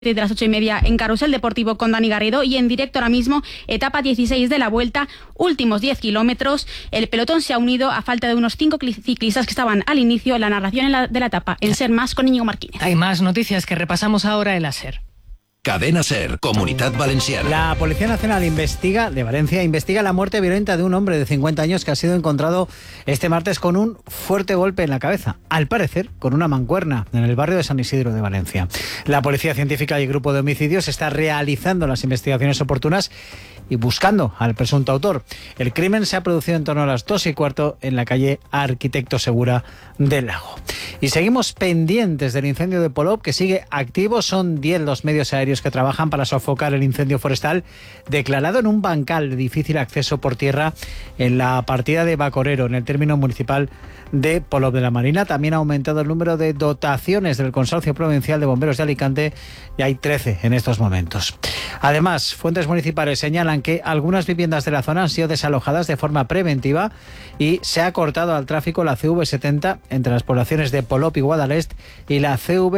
de las 8:30 en Carrusel Deportivo con Dani Garrido, y en directo ahora mismo, etapa 16 de la Vuelta, últimos 10 kilómetros. El pelotón se ha unido a falta de unos 5 ciclistas que estaban al inicio. La narración de la etapa en Ser Más con Íñigo Martínez. Hay más noticias que repasamos ahora en la Ser. Cadena Ser, Comunitat Valenciana. La Policía Nacional de Valencia investiga la muerte violenta de un hombre de 50 años que ha sido encontrado este martes con un fuerte golpe en la cabeza, al parecer con una mancuerna, en el barrio de San Isidro de Valencia. La Policía Científica y el Grupo de Homicidios está realizando las investigaciones oportunas y buscando al presunto autor. El crimen se ha producido en torno a las 2:15 en la calle Arquitecto Segura del Lago. Y seguimos pendientes del incendio de Polop, que sigue activo. Son 10 los medios aéreos que trabajan para sofocar el incendio forestal declarado en un bancal de difícil acceso por tierra en la partida de Bacorero, en el término municipal de Polop de la Marina. También ha aumentado el número de dotaciones del Consorcio Provincial de Bomberos de Alicante, y hay 13 en estos momentos. Además, fuentes municipales señalan que algunas viviendas de la zona han sido desalojadas de forma preventiva y se ha cortado al tráfico la CV70 entre las poblaciones de Polop y Guadalest, y la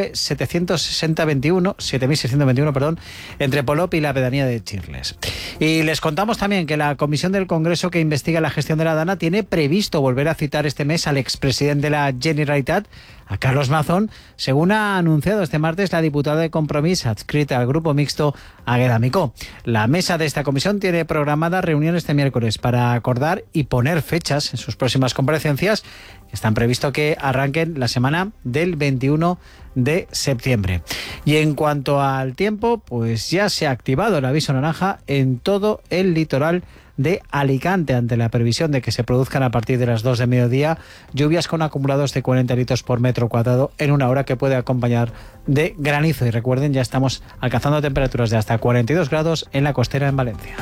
CV7621 entre Polop y la pedanía de Chirles. Y les contamos también que la comisión del Congreso que investiga la gestión de la Dana tiene previsto volver a citar este mes al expresidente de la Generalitat, a Carlos Mazón, según ha anunciado este martes la diputada de Compromís adscrita al grupo mixto Águeda Micó. La mesa de esta comisión tiene programadas reuniones este miércoles para acordar y poner fechas en sus próximas comparecencias, que están previsto que arranquen la semana del 21 de septiembre. Y en cuanto al tiempo, pues ya se ha activado el aviso naranja en todo el litoral de Alicante, ante la previsión de que se produzcan a partir de las 2 de mediodía lluvias con acumulados de 40 litros por metro cuadrado en una hora, que puede acompañar de granizo. Y recuerden, ya estamos alcanzando temperaturas de hasta 42 grados en la costera en Valencia.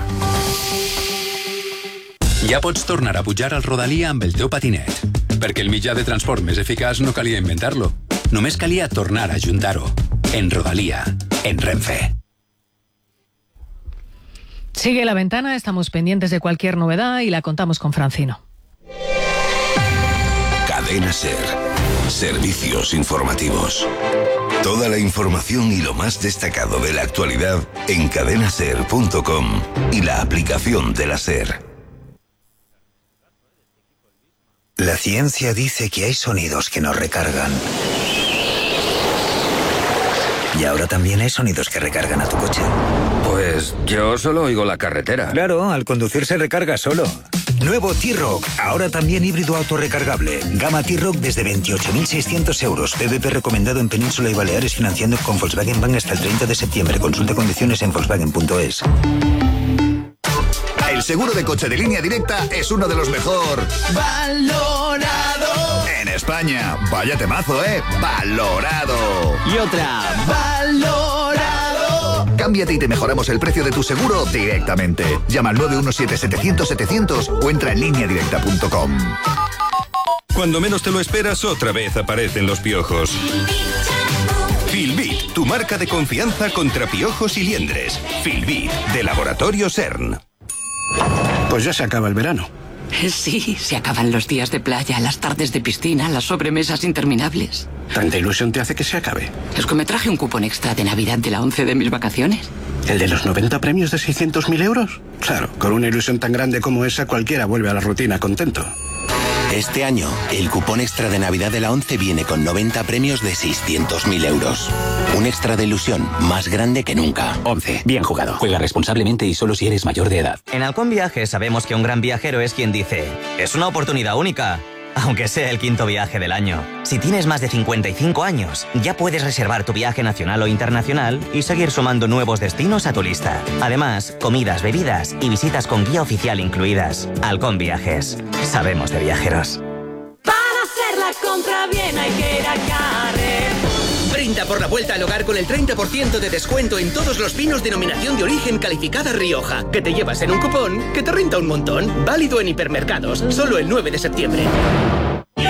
Ja pots tornar a pujar al Rodalia amb el teu patinet, perquè el mitjà de transport més eficaç no calia inventar-lo. Només calia tornar a ajuntar-ho. En Rodalia, en Renfe. Sigue La Ventana, estamos pendientes de cualquier novedad y la contamos con Francino. Cadena Ser. Servicios informativos. Toda la información y lo más destacado de la actualidad en cadenaser.com y la aplicación de la Ser. La ciencia dice que hay sonidos que nos recargan. Y ahora también hay sonidos que recargan a tu coche. Pues yo solo oigo la carretera. Claro, al conducir se recarga solo. Nuevo T-Roc, ahora también híbrido autorrecargable. Gama T-Roc desde 28.600 euros. PVP recomendado en Península y Baleares, financiando con Volkswagen Bank hasta el 30 de septiembre. Consulta condiciones en volkswagen.es. El seguro de coche de Línea Directa es uno de los mejor valorado en España. Vaya temazo, valorado. Y otra, valorado. Cámbiate y te mejoramos el precio de tu seguro directamente. Llama al 917-700-700 o entra en lineadirecta.com. Cuando menos te lo esperas, otra vez aparecen los piojos. Filbit, tu marca de confianza contra piojos y liendres. Filbit, de Laboratorio CERN. Pues ya se acaba el verano. Sí, se acaban los días de playa, las tardes de piscina, las sobremesas interminables. ¿Tanta ilusión te hace que se acabe? Es que me traje un cupón extra de Navidad de la 11 de mis vacaciones. ¿El de los 90 premios de 600.000 euros? Claro, con una ilusión tan grande como esa, cualquiera vuelve a la rutina contento. Este año, el cupón extra de Navidad de la 11 viene con 90 premios de 600.000 euros. Un extra de ilusión más grande que nunca. 11. Bien jugado. Juega responsablemente y solo si eres mayor de edad. En Halcón Viajes sabemos que un gran viajero es quien dice: es una oportunidad única, aunque sea el 5º viaje del año. Si tienes más de 55 años, ya puedes reservar tu viaje nacional o internacional y seguir sumando nuevos destinos a tu lista. Además, comidas, bebidas y visitas con guía oficial incluidas. Halcón Viajes. Sabemos de viajeros. Para hacer la compra bien hay que ir a Carrefour. Brinda por la vuelta al hogar con el 30% de descuento en todos los vinos denominación de origen calificada Rioja, que te llevas en un cupón que te renta un montón. Válido en hipermercados, solo el 9 de septiembre.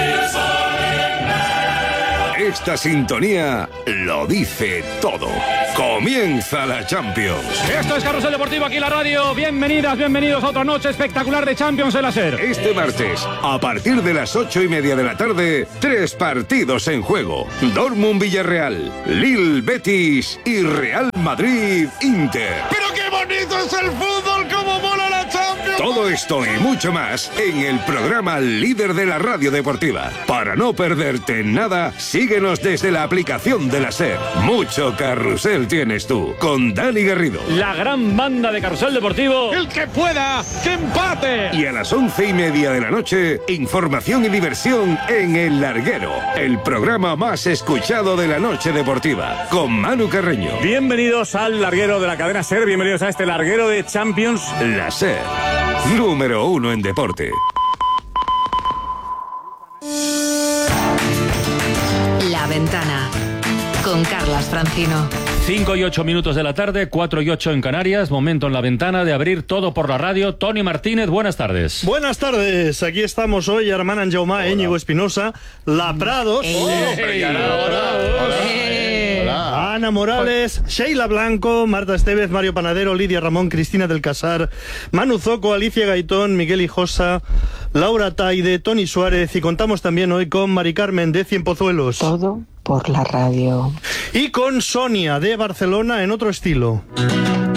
Esta sintonía lo dice todo. Comienza la Champions. Esto es Carrusel Deportivo, aquí en la radio. Bienvenidas, bienvenidos a otra noche espectacular de Champions en la SER. Este martes, a partir de las 8:30 de la tarde, 3 partidos en juego. Dortmund-Villarreal, Lille-Betis y Real Madrid-Inter. ¡Pero qué bonito es el fútbol! ¡Cómo mola la Champions! Todo esto y mucho más en el programa líder de la radio deportiva. Para no perderte nada, síguenos desde la aplicación de la SER. Mucho carrusel tienes tú, con Dani Garrido. La gran banda de Carrusel Deportivo. ¡El que pueda, que empate! Y a las 11:30 de la noche, información y diversión en El Larguero, el programa más escuchado de la noche deportiva, con Manu Carreño. Bienvenidos al Larguero de la cadena SER, bienvenidos a este Larguero de Champions. La SER, número 1 en deporte. La Ventana, con Carlas Francino. 5 y 8 minutos de la tarde, 4 y 8 en Canarias, momento en La Ventana de abrir todo por la radio. Tony Martínez, buenas tardes. Buenas tardes, aquí estamos hoy, Armand Anjaumá, Íñigo Espinosa, La Prados, Ana Morales, Sheila Blanco, Marta Estevez, Mario Panadero, Lidia Ramón, Cristina del Casar, Manu Zoco, Alicia Gaitón, Miguel Hijosa, Laura Taide, Tony Suárez, y contamos también hoy con Mari Carmen de Cienpozuelos. Todo por la radio. Y con Sonia de Barcelona en otro estilo.